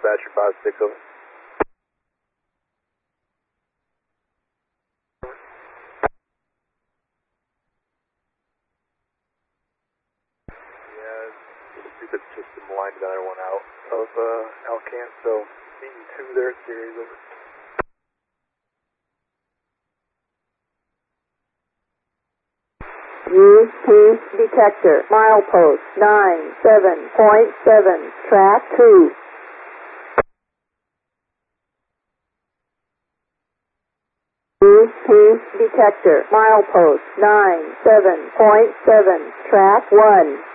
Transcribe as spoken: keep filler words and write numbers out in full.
dispatcher five six over. Yeah, stupid system lined the other one out of uh, Alcan, so meeting two there, series over. Use Peace detector, milepost nine seven point seven, track two. Use Peace detector, milepost nine seven point seven, track one.